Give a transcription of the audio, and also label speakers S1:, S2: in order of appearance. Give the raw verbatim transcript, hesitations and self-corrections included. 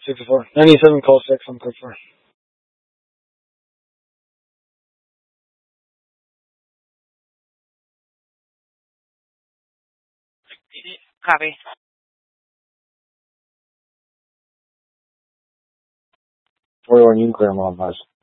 S1: sixty-four. ninety-seven, call six, I'm code four.
S2: Copy.
S1: forty-one, you can clear them all, boss.